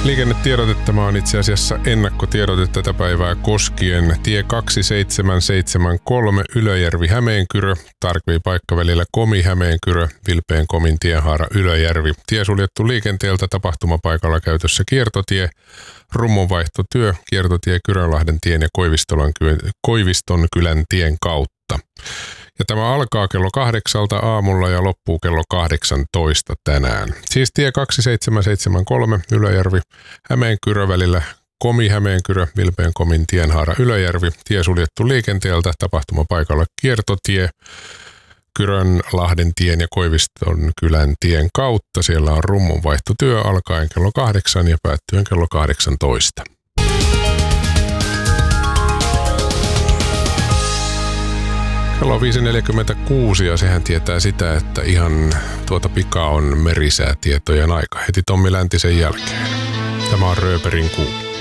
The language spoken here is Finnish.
Liikennetiedote, tämä on itse asiassa ennakkotiedote tätä päivää koskien tie 2773 Ylöjärvi-Hämeenkyrö, tarkemmin paikkavälillä Komi-Hämeenkyrö, Vilpeen Komin tienhaara Ylöjärvi. Tie suljettu liikenteeltä, tapahtumapaikalla käytössä kiertotie, rummunvaihtotyö, kiertotie Kyrönlahden tien ja Koiviston kylän tien kautta. Ja tämä alkaa kello 8 aamulla ja loppuu kello 18 tänään. Siis tie 2773 Ylöjärvi Hämeenkyrö välillä Komi-Hämeenkyrö, Vilpeen Komin tienhaara Ylöjärvi. Tie suljettu liikenteeltä, tapahtumapaikalla kiertotie Kyrönlahden tien ja Koiviston kylän tien kautta. Siellä on rummunvaihtotyö alkaen kello 8 ja päättyen kello 18. Kello on 5.46 ja sehän tietää sitä, että ihan tuota pikaa on merisäätietojen aika heti Tommi Läntisen jälkeen. Tämä on Rööperin kuu.